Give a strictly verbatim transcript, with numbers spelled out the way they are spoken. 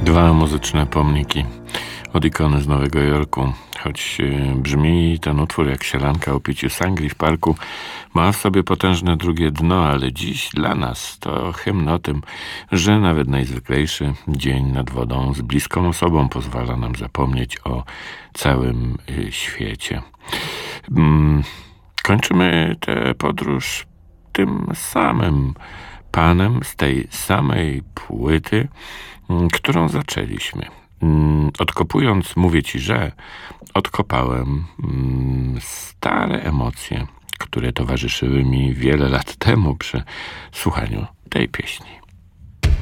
Dwa muzyczne pomniki od ikony z Nowego Jorku. Choć brzmi ten utwór jak sielanka o piciu sangrii w parku, ma w sobie potężne drugie dno, ale dziś dla nas to hymn o tym, że nawet najzwyklejszy dzień nad wodą z bliską osobą pozwala nam zapomnieć o całym świecie. Kończymy tę podróż tym samym panem z tej samej płyty, którą zaczęliśmy. Odkopując, mówię ci, że odkopałem stare emocje, które towarzyszyły mi wiele lat temu przy słuchaniu tej pieśni.